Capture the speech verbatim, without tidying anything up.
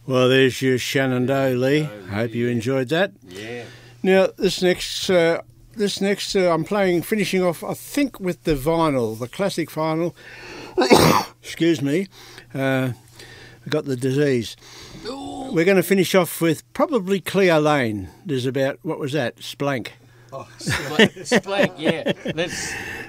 Well, there's your Shenandoah, Lee. Oh, Hope yeah. you enjoyed that. Yeah. Now, this next, uh, this next, uh, I'm playing, finishing off, I think, with the vinyl, the classic vinyl. Excuse me, uh, I got the disease. Ooh. We're going to finish off with probably Cleo Lane. There's about, what was that? Splank. Oh, Splank, Splank, yeah. Let's